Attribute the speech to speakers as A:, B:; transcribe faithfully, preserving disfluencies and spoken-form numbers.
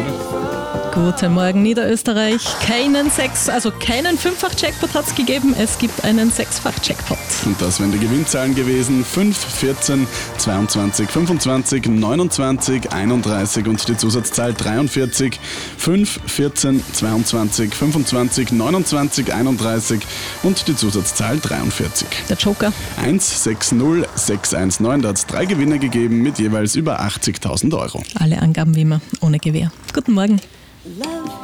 A: Guten Morgen, Niederösterreich. Keinen Sechs, also keinen Fünffach-Jackpot hat es gegeben. Es gibt einen Sechsfach-Jackpot.
B: Und das wären die Gewinnzahlen gewesen. fünf, vierzehn, zweiundzwanzig, fünfundzwanzig, neunundzwanzig, einunddreißig und die Zusatzzahl dreiundvierzig. fünf, vierzehn, zweiundzwanzig, fünfundzwanzig, neunundzwanzig, einunddreißig und die Zusatzzahl dreiundvierzig.
A: Der Joker.
B: eins sechs null sechs eins neun, da hat es drei Gewinner gegeben mit jeweils über achtzigtausend Euro.
A: Alle Angaben wie immer ohne Gewähr. Guten Morgen.